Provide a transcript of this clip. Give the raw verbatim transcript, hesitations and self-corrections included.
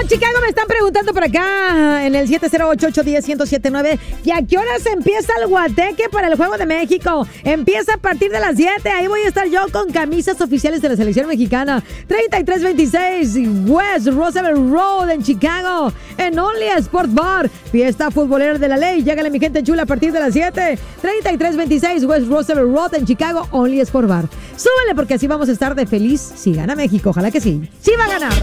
Chicago, me están preguntando por acá en el siete cero ocho, ocho uno cero, uno cero siete nueve y a qué horas empieza el guateque para el Juego de México. Empieza a partir de las siete. Ahí voy a estar yo con camisas oficiales de la selección mexicana. treinta y tres veintiséis West Roosevelt Road en Chicago, en Only Sport Bar. Fiesta futbolera de la ley. Llágale, mi gente chula, a partir de las siete. treinta y tres veintiséis West Roosevelt Road en Chicago, Only Sport Bar. Súbele porque así vamos a estar de feliz si gana México. Ojalá que sí. Sí va a ganar.